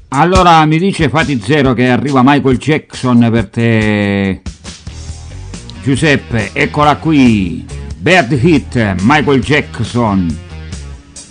Allora mi dice Fati Zero che arriva Michael Jackson per te. Giuseppe, eccola qui. Bad Hit, Michael Jackson.